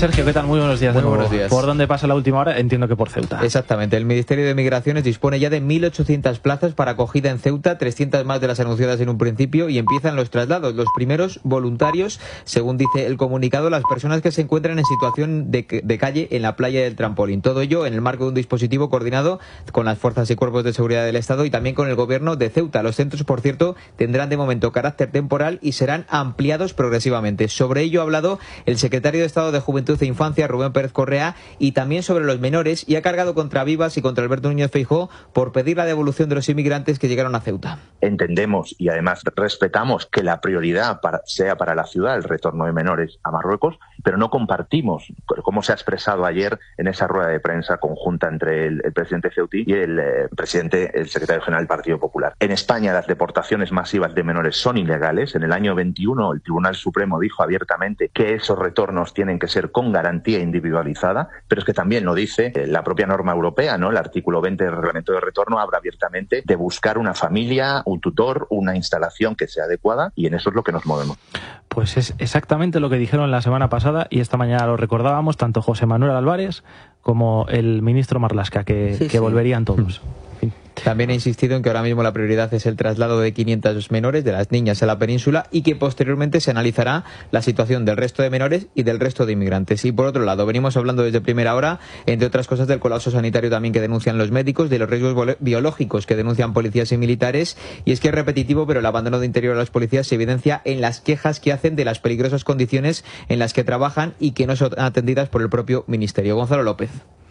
Sergio, ¿qué tal? Muy buenos días. Muy buenos días. ¿Por dónde pasa la última hora? Entiendo que por Ceuta. Exactamente. El Ministerio de Migraciones dispone ya de 1.800 plazas para acogida en Ceuta, 300 más de las anunciadas en un principio, y empiezan los traslados. Los primeros voluntarios, según dice el comunicado, las personas que se encuentran en situación de calle en la playa del Trampolín. Todo ello en el marco de un dispositivo coordinado con las fuerzas y cuerpos de seguridad del Estado y también con el gobierno de Ceuta. Los centros, por cierto, tendrán de momento carácter temporal y serán ampliados progresivamente. Sobre ello ha hablado el secretario de Estado de Juventud e Infancia, Rubén Pérez Correa, y también sobre los menores, y ha cargado contra Vivas y contra Alberto Núñez Feijóo por pedir la devolución de los inmigrantes que llegaron a Ceuta. Entendemos y además respetamos que la prioridad sea para la ciudad el retorno de menores a Marruecos, pero no compartimos, como se ha expresado ayer en esa rueda de prensa conjunta entre el presidente ceutí y el secretario general del Partido Popular. En España las deportaciones masivas de menores son ilegales. En el año 21 el Tribunal Supremo dijo abiertamente que esos retornos tienen que ser con garantía individualizada, pero es que también lo dice la propia norma europea, ¿no? El artículo 20 del Reglamento de Retorno habla abiertamente de buscar una familia, un tutor, una instalación que sea adecuada, y en eso es lo que nos movemos. Pues es exactamente lo que dijeron la semana pasada y esta mañana lo recordábamos tanto José Manuel Álvarez como el ministro Marlaska, que volverían todos. También ha insistido en que ahora mismo la prioridad es el traslado de 500 menores de las niñas a la península y que posteriormente se analizará la situación del resto de menores y del resto de inmigrantes. Y por otro lado, venimos hablando desde primera hora, entre otras cosas, del colapso sanitario también que denuncian los médicos, de los riesgos biológicos que denuncian policías y militares. Y es que es repetitivo, pero el abandono de interior a las policías se evidencia en las quejas que hacen de las peligrosas condiciones en las que trabajan y que no son atendidas por el propio ministerio. Gonzalo López.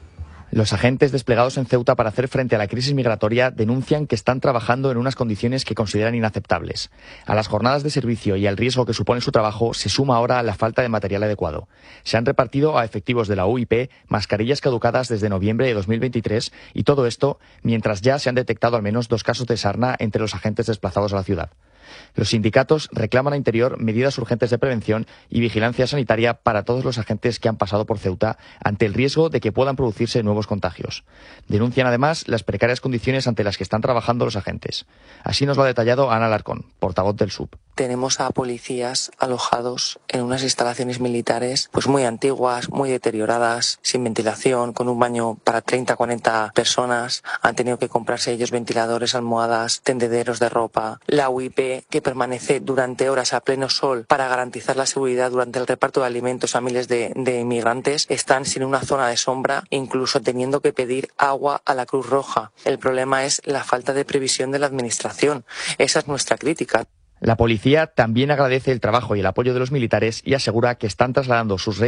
Los agentes desplegados en Ceuta para hacer frente a la crisis migratoria denuncian que están trabajando en unas condiciones que consideran inaceptables. A las jornadas de servicio y al riesgo que supone su trabajo se suma ahora la falta de material adecuado. Se han repartido a efectivos de la UIP mascarillas caducadas desde noviembre de 2023 y todo esto mientras ya se han detectado al menos 2 casos de sarna entre los agentes desplazados a la ciudad. Los sindicatos reclaman a Interior medidas urgentes de prevención y vigilancia sanitaria para todos los agentes que han pasado por Ceuta ante el riesgo de que puedan producirse nuevos contagios. Denuncian además las precarias condiciones ante las que están trabajando los agentes. Así nos lo ha detallado Ana Alarcón, portavoz del SUB. Tenemos a policías alojados en unas instalaciones militares pues muy antiguas, muy deterioradas, sin ventilación, con un baño para 30, 40 personas. Han tenido que comprarse ellos ventiladores, almohadas, tendederos de ropa. La UIP, que permanece durante horas a pleno sol para garantizar la seguridad durante el reparto de alimentos a miles de inmigrantes, están sin una zona de sombra, incluso teniendo que pedir agua a la Cruz Roja. El problema es la falta de previsión de la administración. Esa es nuestra crítica. La policía también agradece el trabajo y el apoyo de los militares y asegura que están trasladando sus